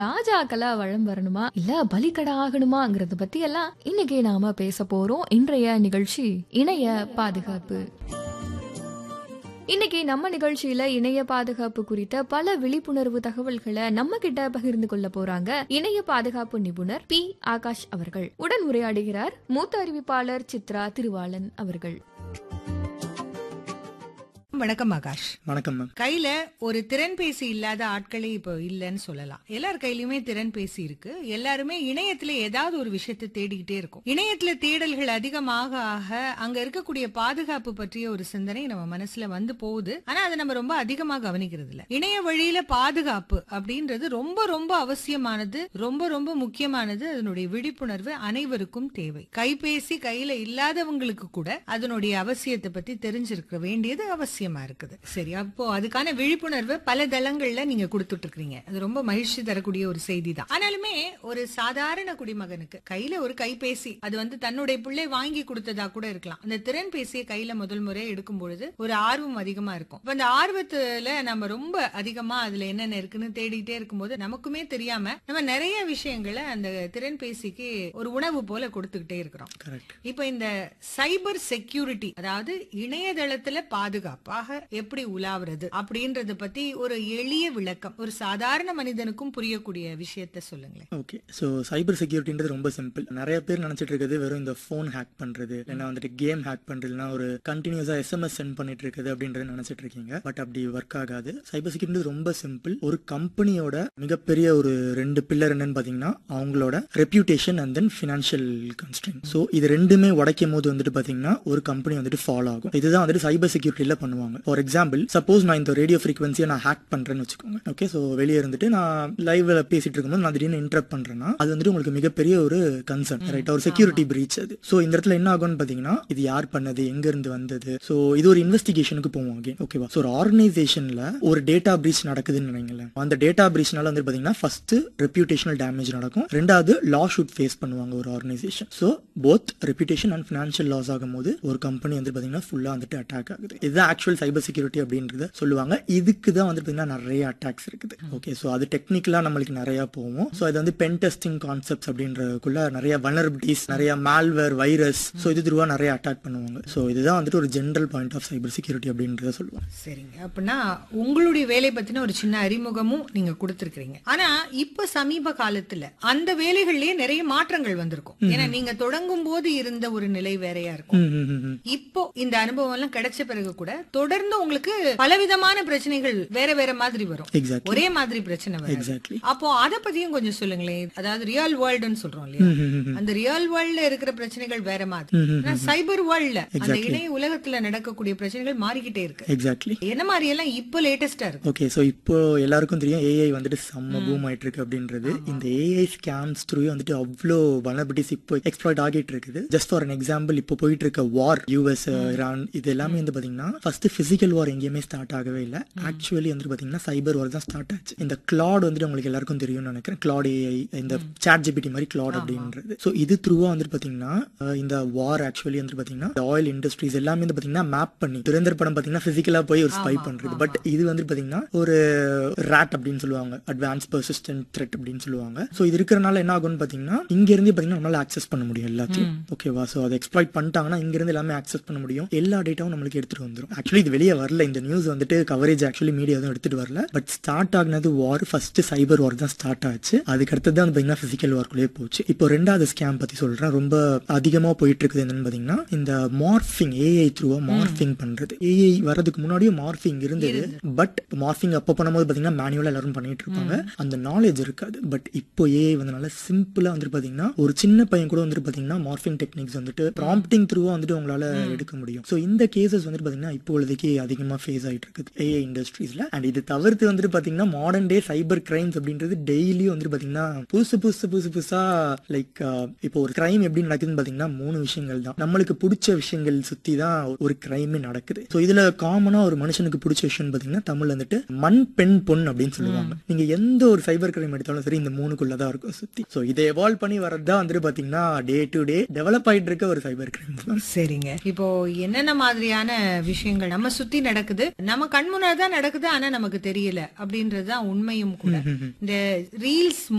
ராஜாக்களா வளம் வரணுமா இல்ல பலிகடா ஆகணுமாங்கிறத பத்தி எல்லாம் இன்னைக்கு நாம பேச போறோம். இன்றைய நிகழ்ச்சி இணைய பாதுகாப்பு. இன்னைக்கு நம்ம நிகழ்ச்சியில இணைய பாதுகாப்பு குறித்த பல விழிப்புணர்வு தகவல்களை நம்ம கிட்ட பகிர்ந்து கொள்ள போறாங்க இணைய பாதுகாப்பு நிபுணர் பி. ஆகாஷ் அவர்கள். உடன் உரையாடுகிறார் மூத்த அறிவிப்பாளர் சித்ரா திருவாளன் அவர்கள். வணக்கம் ஆகாஷ். வணக்கம் மேம். கையில ஒரு திறன்பேசி இல்லாத ஆட்களே இப்போ இல்லன்னு சொல்லலாம். எல்லார் கையிலுமே திறன்பேசி இருக்கு. எல்லாருமே இணையத்துல ஏதாவது ஒரு விஷயத்தை தேடிக்கிட்டே இருக்கும். இணையத்துல தேடல்கள் அதிகமாக ஆக அங்க இருக்கக்கூடிய பாதுகாப்பு பற்றிய ஒரு சிந்தனை நம்ம மனசுல வந்து போகுது. ஆனா அதை நம்ம ரொம்ப அதிகமா கவனிக்கிறது இல்ல. இணைய வழியில பாதுகாப்பு அப்படின்றது ரொம்ப ரொம்ப அவசியமானது, ரொம்ப ரொம்ப முக்கியமானது. அதனுடைய விழிப்புணர்வு அனைவருக்கும் தேவை. கைபேசி கையில இல்லாதவங்களுக்கு கூட அதனுடைய அவசியத்தை பத்தி தெரிஞ்சிருக்க வேண்டியது அவசியம் இருக்குது. சரி, அப்போ அதுக்கான விழிப்புணர்வு பல தளங்கள்ல நீங்க கொடுத்துட்டு இருக்கீங்க. அது ரொம்ப மகிழ்ச்சி தரக்கூடிய ஒரு செய்தி தான். ஆனாலுமே ஒரு சாதாரண குடிமகனுக்கு கையில ஒரு கைபேசி, அது வந்து தன்னுடைய பிள்ளை வாங்கி கொடுத்ததா கூட இருக்கலாம். அந்த திறன்பேசியை கையில முதல் முறை எடுக்கும் பொழுது ஒரு ஆர்வம் அதிகமா இருக்கும். அந்த ஆர்வத்துல நம்ம ரொம்ப அதிகமா அதுல என்னென்ன இருக்குன்னு தேடிட்டே இருக்கும்போது நமக்குமே தெரியாம நம்ம நிறைய விஷயங்களை அந்த திறன்பேசிக்கு ஒரு உணவு போல கொடுத்துக்கிட்டே இருக்கிறோம். இப்ப இந்த சைபர் செக்யூரிட்டி, அதாவது இணையதளத்துல பாதுகாப்பா எப்படி உலாவுறது அப்படின்றத பத்தி ஒரு எளிய விளக்கம் ஒரு சாதாரண மனிதனுக்கும் புரியக்கூடிய விஷயத்த சொல்லுங்களேன். ஓகே, சோ சைபர் செக்யூரிட்டின்றது ரொம்ப சிம்பிள். நிறைய பேர் நினைச்சிட்டு இருக்கிறது வெறும் இந்த போன் ஹேக் பண்றது, இல்லைன்னா வந்துட்டு கேம் ஹேக் பண்றதுனா ஒரு கண்டினியூஸா SMS சென்ட் பண்ணிட்டு இருக்குது அப்படின்றது நினைச்சிட்டு இருக்கீங்க. பட் அப்படி ஒர்க் ஆகாது. சைபர் செக்யூரிட்டி ரொம்ப சிம்பிள். ஒரு கம்பெனியோட மிகப்பெரிய ஒரு ரெண்டு பில்லர் என்னன்னு பாத்தீங்கன்னா அவங்களோட reputation and then financial constraint. So இது ரெண்டுமே உடைக்கும் போது வந்துட்டு பாத்தீங்கன்னா ஒரு கம்பெனி வந்துட்டு ஃபாலோ ஆகும். இதுதான் வந்துட்டு சைபர் செக்யூரிட்டில பண்ணுவாங்க. ஃபார் எக்ஸாம்பிள், சப்போஸ் நான் இந்த ரேடியோ ஃப்ரீக்வன்சியை நான் ஹேக் பண்றேன்னு வச்சுக்கோங்க. ஓகே, சோ வெளியே இருந்துட்டு நான் லைவ்ல பேசிட்டு இருக்கும்போது நான் திடீர்னு இன்டரப்ட் பண்றேன்னா அது வந்துட்டு உங்களுக்கு மிகப்பெரிய ஒரு கன்சர்ன், ரைட்? ஒரு செக்யூரிட்டி பிரீச் அது. சோ இந்த இடத்துல என்ன ஆகும்னு பாத்தீங்கன்னா இது யார் பண்ணது, எங்க இருந்து வந்தது, சோ இது ஒரு இன்வெஸ்டிகேஷனுக்கு போவோம். ஓகேவா? சோ ஒரு ஆர்கனைசேஷன்ல ஒரு டேட்டா பிரீச் நடக்குதுன்னு நினைங்களேன். அந்த டேட்டா பிரீச்னால வந்து பாத்தீங்கன்னா ஃபர்ஸ்ட் ரெப்யூட்டேஷனல் டேமேஜ் நடக்கும், ரெண்டாவது லா ஷூட் ஃபேஸ் பண்ணுவாங்க ஒரு organisation. So both reputation and financial loss ஆகும்போது ஒரு கம்பெனி வந்து பாத்தீங்கன்னா ஃபுல்லா வந்துட்டு அட்டாக் ஆகுது. இதுதான் ஆக்சுவல் சைபர் செக்யூரிட்டி அப்படின்றத சொல்லுவாங்க. இதுக்கு தான் வந்து பாத்தீங்கன்னா நிறைய அட்டாக்ஸ் இருக்குது. ஓகே, சோ அது டெக்னிக்கலா நம்மளுக்கு நிறைய போவோம். சோ இது வந்து பென் டெஸ்டிங் கான்செப்ட்ஸ் அப்படின்றதுக்குள்ள நிறைய வல்னரபிலிட்டிஸ், நிறைய மால்வேர், வைரஸ், சோ இது திருவா நிறைய அட்டாக் பண்ணுவாங்க. சோ இதுதான் வந்துட்டு ஒரு general point of cyber security அப்படின்றத சொல்லுவாங்க. சரிங்க, அப்படின்னா உங்களுடைய வேலை பத்தின ஒரு சின்ன அறிமுகமும் நீங்க கொடுத்திருக்கீங்க. ஆனா இப்ப சமீப காலத்துல அந்த வேலைகள்லயே நிறைய மாற்றங்கள் வந்திருக்கும். ஏன்னா நீங்க தொடங்கும் போது இருந்த ஒரு நிலை வேறையா இருக்கும். இப்போ இந்த அனுபவம் எல்லாம் கிடைச்ச பிறகு கூட தொடர்ந்து உங்களுக்கு பலவிதமான பிரச்சனைகள் வேற வேற மாதிரி வரும். ஒரே மாதிரி பிரச்சனை வரும். அப்போ அத பத்தியும் கொஞ்சம் சொல்லுங்களேன். அதாவது ரியல் வேர்ல்டுன்னு சொல்றோம் இல்லையா, அந்த ரியல் வேர்ல்ட்ல இருக்கிற பிரச்சனைகள் வேற மாதிரி, சைபர் வேர்ல்ட்ல அந்த இணைய உலகத்துல நடக்கக்கூடிய பிரச்சனைகள் மாறிக்கிட்டே இருக்கு. எக்ஸாக்ட்லி என்ன மாதிரி எல்லாம் இப்போ லேட்டஸ்டா இருக்கு. ஓகே, சோ இப்போ எல்லாருக்கும் தெரியும் AI வந்துட்டு செம்ம பூம் ஆயிட்டு இருக்கு அப்படின்றது. இந்த AI ஸ்கேம்ஸ் த்ரூ வந்துட்டு அவ்வளோ வல்னரபிலிட்டிஸ் இப்போ எக்ஸ்ப்ளாய்ட் ஆகிட்டு இருக்குது. ஜஸ்ட் ஃபார் an எக்ஸாம்பிள், இப்போ போயிட்டு இருக்க வார் US ஈரான் இது எல்லாமே வந்து பாத்தீங்கன்னா ஃபர்ஸ்ட் பிசிக்கல் வார் எங்கேயுமே ஸ்டார்ட் ஆகவே இல்ல. ஆக்சுவலி வந்து பாத்தீங்கன்னா சைபர் வார் தான் ஸ்டார்ட் ஆச்சு. இந்த கிளாட் வந்துட்டு உங்களுக்கு எல்லாருக்கும் தெரியும்னு நினைக்கிறேன். கிளாட் AI, இந்த ChatGPT மாதிரி கிளாட் அப்படின்றது. சோ இது த்ரூவா வந்துட்டு பாத்தீங்கன்னா இந்த வார் ஆக்சுவலி வந்து பாத்தீங்கன்னா ஆயில் இண்டஸ்ட்ரீஸ் எல்லாமே வந்து பாத்தீங்கன்னா மேப் பண்ணி துரேந்தர் படம் பாத்தீங்கன்னா பிசிக்கலா போய் ஒரு ஸ்பை பண்றது. பட் இது வந்து பாத்தீங்கன்னா ஒரு ராட் அப்படின்னு சொல்லுவாங்க, அட்வான்ஸ் பெர்சிஸ்டன்ட் த்ரெட் அப்படின்னு சொல்லுவாங்க. சோ இது இருக்கிறனால என்ன ஆகும்னு பாத்தீங்கன்னா இங்க இருந்து பாத்தீங்கன்னா நம்மளால ஆக்சஸ் பண்ண முடியும் எல்லாத்தையும். ஓகேவா? சோ அதை எக்ஸ்ப்ளாய்ட் பண்ணிட்டாங்கன்னா இங்க இருந்து எல்லாமே ஆக்சஸ் பண்ண முடியும். எல்லா டேட்டாவும் நம்மளுக்கு எடுத்துட்டு வந்துரும். ஆக்சுவலி இது வெளியே வரல, இந்த நியூஸ் வந்துட்டு கவரேஜ் ஆக்சுவலி மீடியா தான் எடுத்துட்டு வரல. பட் ஸ்டார்ட் ஆகினது வார் ஃபர்ஸ்ட் சைபர் வார் தான் ஸ்டார்ட் ஆச்சு. அதுக்கு அடுத்தது தான் பாத்தீங்கன்னா பிசிக்கல் வார்க்குள்ளே போச்சு. இப்போ ரெண்டாவது ஸ்கேம் பத்தி சொல்றேன். ரொம்ப அதிகமா போயிட்டு இருக்குது என்னன்னு பாத்தீங்கன்னா இந்த மார்பிங், AI த்ரூவா மார்பிங் பண்றது. AI வரதுக்கு முன்னாடியும் மார்பிங் இருந்தது. பட் மார்பிங் அப்ப பண்ணும்போது பாத்தீங்கன்னா மேனுவலா எல்லாரும் பண்ணிட்டு இருப்பாங்க, அந்த நாலேஜ் இருக்காது. பட் இப்போ AI வந்தனால சிம்பிளா வந்துட்டு பாத்தீங்கன்னா ஒரு சின்ன பையன் கூட வந்துட்டு பாத்தீங்கன்னா மார்பிங் டெக்னிக்ஸ் வந்துட்டு ப்ராம்ப்டிங் த்ரூவா வந்துட்டு உங்களால எடுக்க முடியும். சோ இந்த கேசஸ் வந்துட்டு பாத்தீங்கன்னா இப்பொழுதைக்கு அதிகமா ஃபேஸ் ஆயிட்டு இருக்குது AI இண்டஸ்ட்ரீஸ்ல. அண்ட் இது தவிர்த்து வந்துட்டு பாத்தீங்கன்னா மாடர்ன் டே சைபர் கிரைம்ஸ் அப்படின்றது டெய்லி வந்துட்டு பாத்தீங்கன்னா புதுசா லைக் இப்போ ஒரு கிரைம் எப்படி நடக்குதுன்னு பாத்தீங்கன்னா 3 விஷயங்கள் தான். நம்மளுக்கு பிடிச்ச விஷயங்கள் சுத்தி தான் ஒரு கிரைமே நடக்குது. சோ இதுல காமனா ஒரு மனுஷனுக்கு பிடிச்ச விஷயம் பாத்தீங்கன்னா தமிழ்ல வந்துட்டு மண் பெண் பொன் அப்படின்னு சொல்லுவாங்க. நீங்க எந்த ஒரு சைபர் கிரைம் எடுத்தாலும் சரி இந்த 3க்குள்ளதான் இருக்கும் சுத்தி. சோ இதை எவால்வ் பண்ணி வரதான் வந்துட்டு பாத்தீங்கன்னா டே டு டே டெவலப் ஆயிட்டு இருக்க ஒரு சைபர் கிரைம். சரிங்க, இப்போ என்னென்ன மாதிரியான விஷயங்கள் நம்ம சுத்தி நடக்குது, நம்ம கண் முன்னாடி தான் நடக்குது, ஆனா நமக்கு தெரியல அப்படின்றதுதான் உண்மையும் கூட. இந்த ரீல்ஸ்